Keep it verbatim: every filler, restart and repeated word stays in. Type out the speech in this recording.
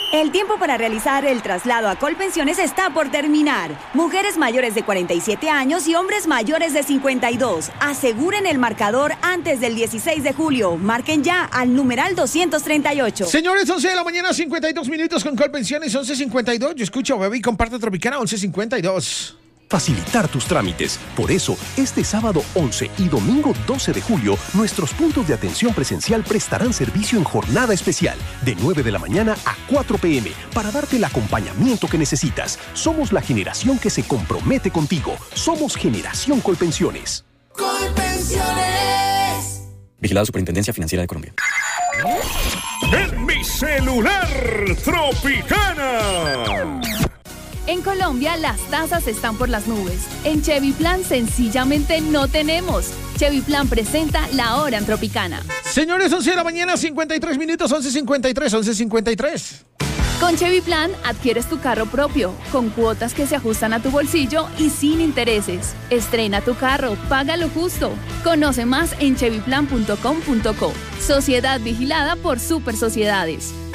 El tiempo para realizar el traslado a Colpensiones está por terminar. Mujeres mayores de cuarenta y siete años y hombres mayores de cincuenta y dos. Aseguren el marcador antes del dieciséis de julio. Marquen ya al numeral doscientos treinta y ocho. Señores, once de la mañana, cincuenta y dos minutos con Colpensiones, once cincuenta y dos. Yo escucho Bebé y comparte Tropicana, once cincuenta y dos. Facilitar tus trámites. Por eso, este sábado once y domingo doce de julio, nuestros puntos de atención presencial prestarán servicio en jornada especial, de nueve de la mañana a cuatro pe eme, para darte el acompañamiento que necesitas. Somos la generación que se compromete contigo. Somos Generación Colpensiones. Colpensiones. Vigilado Superintendencia Financiera de Colombia. En mi celular, Tropicana. En Colombia, las tasas están por las nubes. En Chevy Plan, sencillamente no tenemos. Chevy Plan presenta La Hora en Tropicana. Señores, once de la mañana, cincuenta y tres minutos, once cincuenta y tres, once cincuenta y tres. Con Chevy Plan, adquieres tu carro propio, con cuotas que se ajustan a tu bolsillo y sin intereses. Estrena tu carro, paga lo justo. Conoce más en chevy plan punto com punto co. Sociedad vigilada por Super Sociedades.